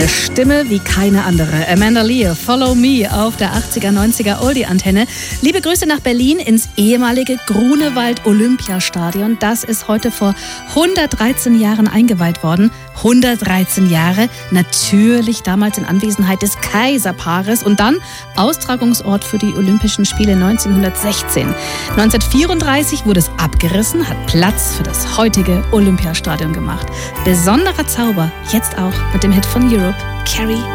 Stimme wie keine andere. Amanda Lear, Follow Me auf der 80er, 90er Oldie-Antenne. Liebe Grüße nach Berlin ins ehemalige Grunewald-Olympiastadion. Das ist heute vor 113 Jahren eingeweiht worden. 113 Jahre, natürlich damals in Anwesenheit des Kaiserpaares und dann Austragungsort für die Olympischen Spiele 1916. 1934 wurde es abgerissen, hat Platz für das heutige Olympiastadion gemacht. Besonderer Zauber, jetzt auch mit dem Hit von Europe, Carrie